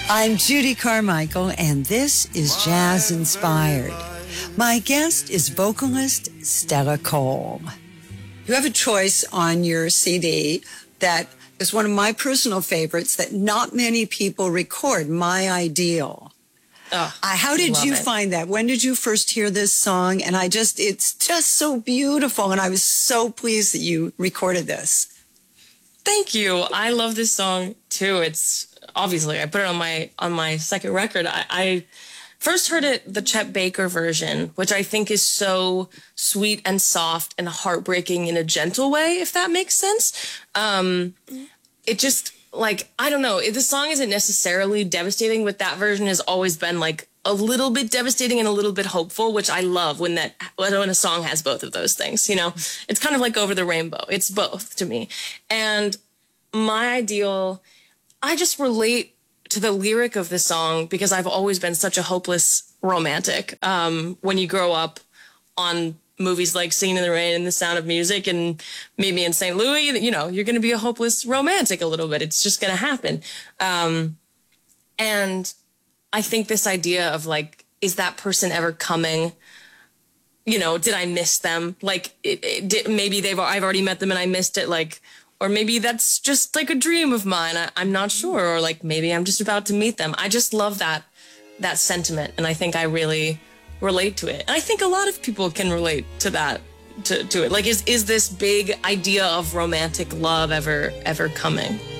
I'm Judy Carmichael, and this is Jazz Inspired. My guest is vocalist Stella Cole. You have a choice on your CD that is one of my personal favorites that not many people record, My Ideal. Oh, How did you find that? When did you first hear this song? And it's just so beautiful, and I was so pleased that you recorded this. Thank you. I love this song too. It's obviously I put it on my second record. I first heard it the Chet Baker version, which I think is so sweet and soft and heartbreaking in a gentle way, if that makes sense. It just I don't know. The song isn't necessarily devastating, but that version has always been a little bit devastating and a little bit hopeful, which I love when a song has both of those things, you know. It's kind of like Over the Rainbow. It's both to me. And My Ideal, I just relate to the lyric of the song because I've always been such a hopeless romantic. When you grow up on movies like Singing in the Rain and The Sound of Music and maybe in St. Louis, you know, you're going to be a hopeless romantic a little bit. It's just going to happen. And I think this idea of is that person ever coming? You know, did I miss them? Maybe I've already met them and I missed it. Or maybe that's just a dream of mine. I'm not sure. Or maybe I'm just about to meet them. I just love that sentiment. And I think I really relate to it. And I think a lot of people can relate to that, to it. Is this big idea of romantic love ever coming?